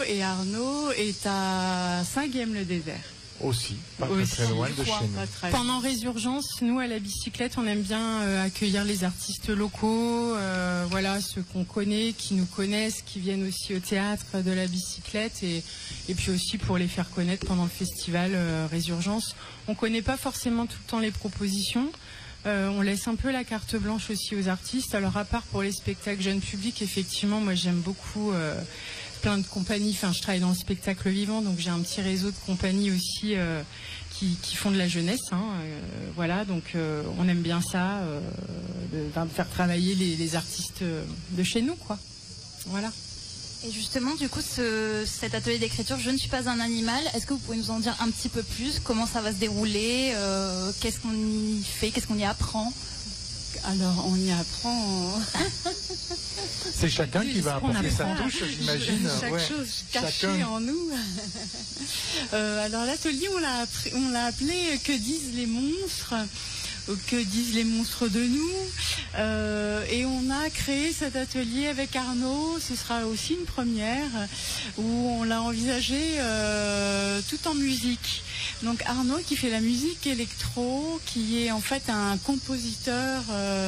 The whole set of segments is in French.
et Arnaud est à Saint-Guilhem-le-Désert. Aussi, pas très loin de chez nous. Pendant Résurgence, nous à la bicyclette, on aime bien accueillir les artistes locaux, voilà, ceux qu'on connaît, qui nous connaissent, qui viennent aussi au théâtre de la bicyclette et puis aussi pour les faire connaître pendant le festival Résurgence. On connaît pas forcément tout le temps les propositions. On laisse un peu la carte blanche aussi aux artistes. Alors à part pour les spectacles jeunes publics, effectivement, moi j'aime beaucoup plein de compagnies. Enfin, je travaille dans le spectacle vivant, donc j'ai un petit réseau de compagnies aussi qui font de la jeunesse. Voilà, donc on aime bien ça, de faire travailler les artistes de chez nous, quoi. Voilà. Et justement, du coup, cet atelier d'écriture, je ne suis pas un animal. Est-ce que vous pouvez nous en dire un petit peu plus? Comment ça va se dérouler? Qu'est-ce qu'on y fait? Qu'est-ce qu'on y apprend? Alors, on y apprend. C'est chacun qui va apporter sa touche, j'imagine. Chaque chose cachée en nous. Alors, l'atelier, on l'a appelé « Que disent les monstres ?» Que disent les monstres de nous, et on a créé cet atelier avec Arnaud. Ce sera aussi une première où on l'a envisagé tout en musique. Donc Arnaud qui fait la musique électro, qui est en fait un compositeur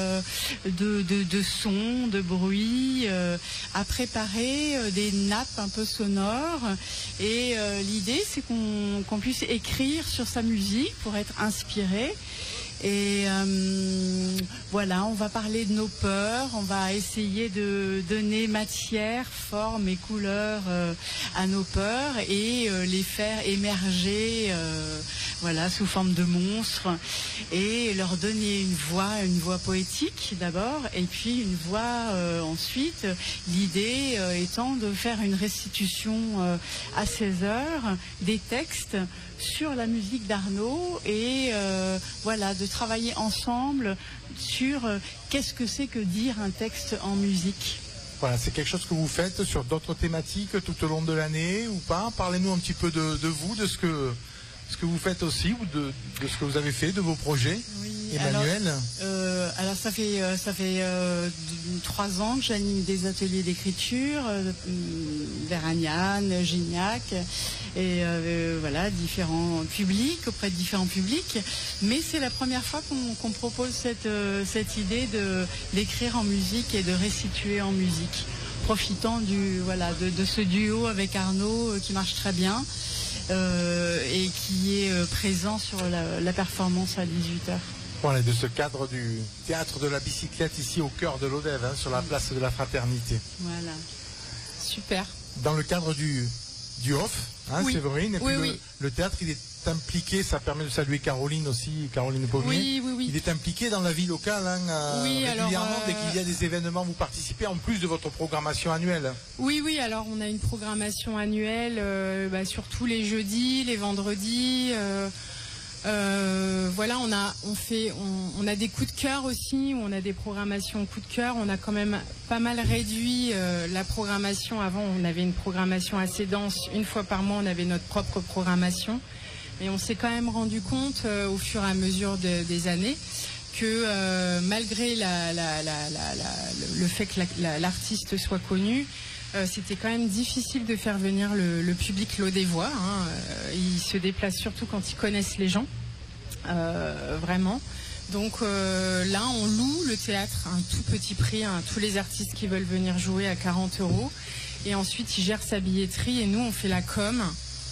de sons, de bruit, a préparé des nappes un peu sonores, et l'idée c'est qu'on puisse écrire sur sa musique pour être inspiré. Et voilà, on va parler de nos peurs, on va essayer de donner matière, forme et couleur à nos peurs et les faire émerger voilà, sous forme de monstres, et leur donner une voix poétique d'abord, et puis une voix ensuite. L'idée étant de faire une restitution à 16 heures des textes sur la musique d'Arnaud, et voilà, de travailler ensemble sur qu'est-ce que c'est que dire un texte en musique. Voilà, c'est quelque chose que vous faites sur d'autres thématiques tout au long de l'année ou pas? Parlez-nous un petit peu de vous, de ce que vous faites aussi, ou de ce que vous avez fait, de vos projets. Oui, Emmanuel. Alors ça fait 3 ans que j'anime des ateliers d'écriture vers Agnan, Gignac, et voilà, différents publics, auprès de différents publics. Mais c'est la première fois qu'on propose cette idée d'écrire en musique et de restituer en musique, profitant de ce duo avec Arnaud qui marche très bien. Et qui est présent sur la performance à 18h. Voilà, de ce cadre du théâtre de la bicyclette ici au cœur de l'Odève, sur la place de la Fraternité. Voilà. Super. Dans le cadre du off, oui. Séverine, et puis oui. Le théâtre, il est impliqué, ça permet de saluer Caroline aussi, Caroline Pommier. Oui. Il est impliqué dans la vie locale, régulièrement, dès qu'il y a des événements, vous participez en plus de votre programmation annuelle. Oui, alors on a une programmation annuelle, surtout les jeudis, les vendredis. Voilà, on a des coups de cœur aussi, on a des programmations coups de cœur. On a quand même pas mal réduit la programmation. Avant, on avait une programmation assez dense. Une fois par mois, on avait notre propre programmation. Mais on s'est quand même rendu compte au fur et à mesure des années que malgré le fait que l'artiste soit connu, c'était quand même difficile de faire venir le public lodévois. Ils se déplacent surtout quand ils connaissent les gens, vraiment. Donc là, on loue le théâtre à un tout petit prix, tous les artistes qui veulent venir jouer à 40 €. Et ensuite, il gère sa billetterie et nous, on fait la com.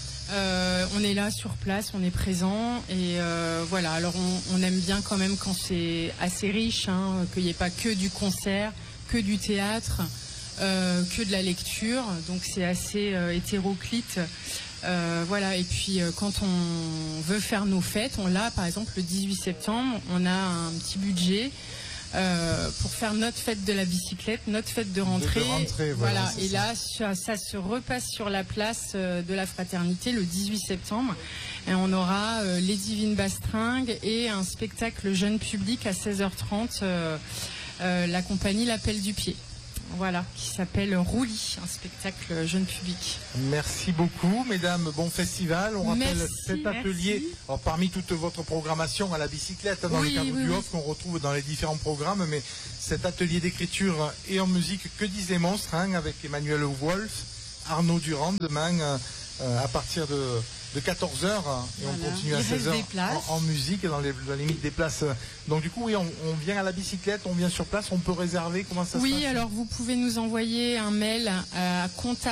On est là sur place, on est présent, et voilà. Alors on aime bien quand même quand c'est assez riche, qu'il n'y ait pas que du concert, que du théâtre, que de la lecture. Donc c'est assez hétéroclite. Voilà. Et puis quand on veut faire nos fêtes, par exemple le 18 septembre, on a un petit budget pour faire notre fête de la bicyclette, notre fête de rentrée. Voilà. Et là, ça se repasse sur la place de la Fraternité le 18 septembre. Et on aura les Divines Bastringues et un spectacle jeune public à 16h30, la compagnie L'Appel du Pied. Voilà, qui s'appelle Roulis, un spectacle jeune public. Merci beaucoup, mesdames. Bon festival. On rappelle cet atelier, alors, parmi toute votre programmation à la bicyclette, dans le cadre du off qu'on retrouve dans les différents programmes, mais cet atelier d'écriture et en musique, Que disent les monstres, avec Emmanuel Wolf, Arnaud Durand demain à partir de 14h et on continue à 16h en musique et dans la limite des places. Donc du coup, oui, on vient à la bicyclette, on vient sur place, on peut réserver, comment ça se passe? Oui, alors vous pouvez nous envoyer un mail à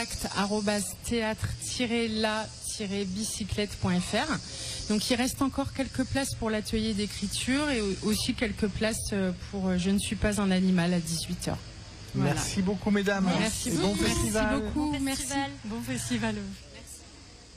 contact@théâtre-la-bicyclette.fr. Donc il reste encore quelques places pour l'atelier d'écriture et aussi quelques places pour Je ne suis pas un animal à 18h. Voilà. Merci beaucoup mesdames. Merci et bon festival. Merci beaucoup. Bon festival. Bon festival.